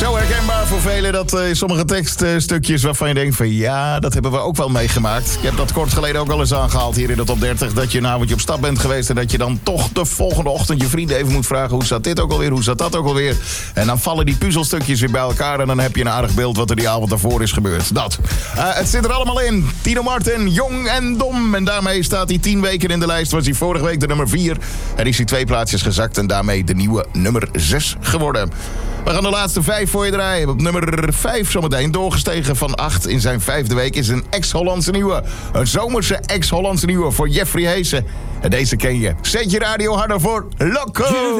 Zo herkenbaar voor velen dat sommige tekststukjes waarvan je denkt van ja, dat hebben we ook wel meegemaakt. Ik heb dat kort geleden ook al eens aangehaald hier in de top 30. Dat je een avondje op stap bent geweest en dat je dan toch de volgende ochtend je vrienden even moet vragen hoe zat dit ook alweer, hoe zat dat ook alweer. En dan vallen die puzzelstukjes weer bij elkaar en dan heb je een aardig beeld wat er die avond daarvoor is gebeurd. Dat. Het zit er allemaal in. Tino Martin, Jong en Dom. En daarmee staat hij 10 weken in de lijst. Was hij vorige week de nummer 4. En is hij 2 plaatsjes gezakt en daarmee de nieuwe nummer 6 geworden. We gaan de laatste 5 voor je draaien. Op nummer 5 zometeen doorgestegen van 8 in zijn 5e week is een ex-Hollandse nieuwe. Een zomerse ex-Hollandse nieuwe voor Jeffrey Heesen. En deze ken je. Zet je radio harder voor Loco!